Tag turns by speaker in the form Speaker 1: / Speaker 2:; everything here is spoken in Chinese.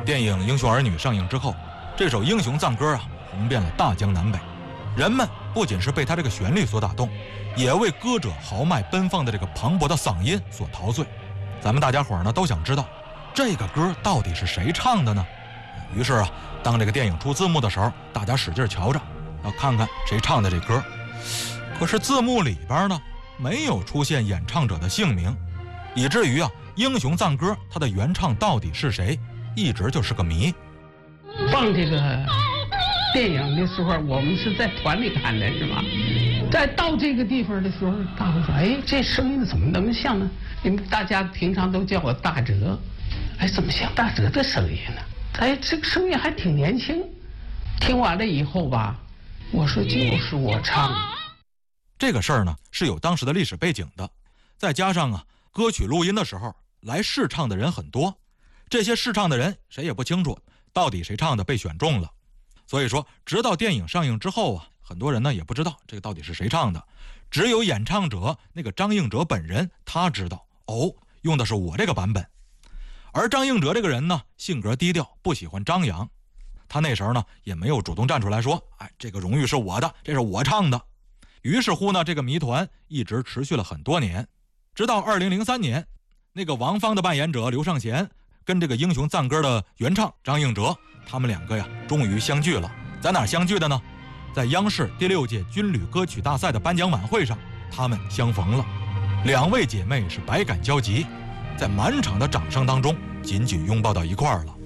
Speaker 1: 电影《英雄儿女》上映之后，这首英雄赞歌啊红遍了大江南北，人们不仅是被他这个旋律所打动，也为歌者豪迈奔放的这个磅礴的嗓音所陶醉。咱们大家伙儿呢都想知道，这个歌到底是谁唱的呢？于是啊，当这个电影出字幕的时候，大家使劲瞧着，要看看谁唱的这歌。可是字幕里边呢，没有出现演唱者的姓名，以至于啊，英雄赞歌它的原唱到底是谁，一直就是个谜。
Speaker 2: 放这个电影的时候，我们是在团里看的，是吧？在到这个地方的时候，大伙说：“哎，这声音怎么那么像呢？”你们大家平常都叫我大哲，哎，怎么像大哲的声音呢？哎，这个声音还挺年轻。听完了以后吧，我说就是我唱的。
Speaker 1: 这个事儿呢是有当时的历史背景的，再加上啊，歌曲录音的时候来试唱的人很多，这些试唱的人谁也不清楚到底谁唱的被选中了。所以说，直到电影上映之后啊，很多人呢也不知道这个到底是谁唱的，只有演唱者那个张映哲本人他知道，哦，用的是我这个版本。而张映哲这个人呢，性格低调，不喜欢张扬，他那时候呢也没有主动站出来说，哎，这个荣誉是我的，这是我唱的。于是乎呢，这个谜团一直持续了很多年，直到2003年，那个王芳的扮演者刘尚贤跟这个英雄赞歌的原唱张映哲，他们两个呀终于相聚了。在哪儿相聚的呢？在央视第6届军旅歌曲大赛的颁奖晚会上，他们相逢了。两位姐妹是百感交集，在满场的掌声当中紧紧拥抱到一块儿了。